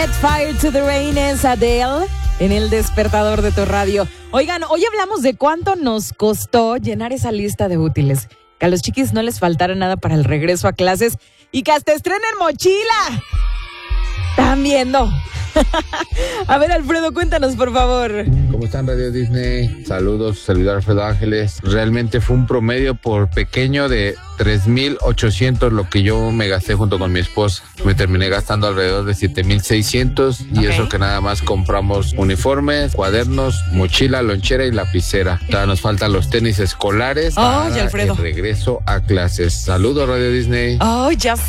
Set Fire to the Rain es Adele en el despertador de tu radio. Oigan, hoy hablamos de cuánto nos costó llenar esa lista de útiles. Que a los chiquis no les faltara nada para el regreso a clases y que hasta estrenen mochila. ¿Están viendo? A ver, Alfredo, cuéntanos, por favor. ¿Cómo están, Radio Disney? Saludos, servidor Alfredo Ángeles. Realmente fue un promedio por pequeño de 3,800 lo que yo me gasté junto con mi esposa. Me terminé gastando alrededor de 7,600 y eso que nada más compramos uniformes, cuadernos, mochila, lonchera y lapicera. Todavía nos faltan los tenis escolares para Alfredo, el regreso a clases. Saludos, Radio Disney. Ya